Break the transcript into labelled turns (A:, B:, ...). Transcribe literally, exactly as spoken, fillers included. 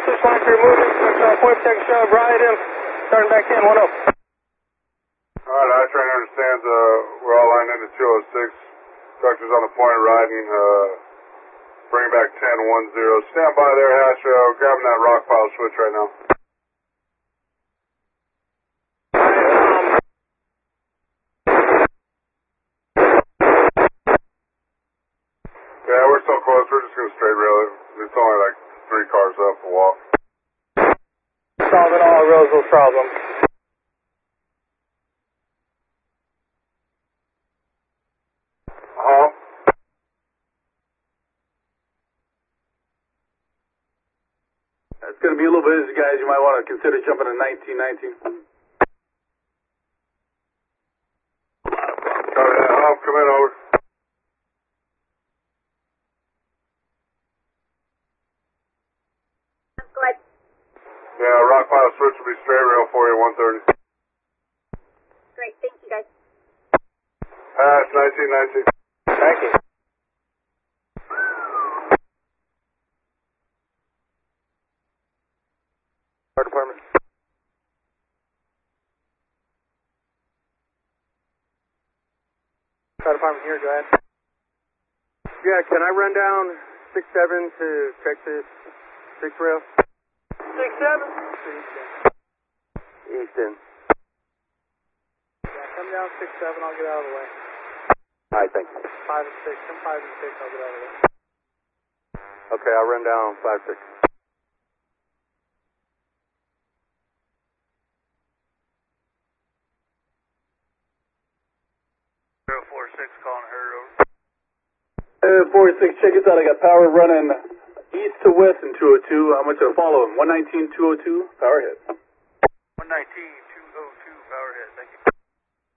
A: Switch line crew moving. Switch uh, point check shove right in. Starting back in, one oh.
B: Alright, I train understands, uh, we're all lined into two oh six. Structure's on the point riding, uh, bring back ten one zero. Stand by there, Hash, uh, grabbing that rock pile switch right now. Yeah, we're so close, we're just gonna straight rail it. It's only like three cars up the walk.
A: Solving all Roseville's problems.
B: Uh-huh.
C: It's going to be a little busy, guys. You might want to consider jumping to nineteen nineteen.
B: Copy that, Hump, come in, over.
D: Go ahead.
B: Yeah, rock pile switch will be straight rail for you, one thirty.
D: Great, thank you guys.
B: Hash, nineteen nineteen.
A: Thank you.
C: Fire department.
A: Fire department here, go ahead.
E: Yeah, can I run down six seven to check this six rail?
A: Six seven.
C: Easton.
A: Yeah, come down six seven. I'll get out of the way.
C: All right, thank you.
A: Five and six. Come five and six. I'll get out of the way.
C: Okay, I'll run down five six.
B: zero four six calling her over.
C: Uh, four six, check this out. I got power running east to west in two oh two. How much to follow him? one nineteen two oh two, power hit.
B: one nineteen two oh two, power hit, thank you.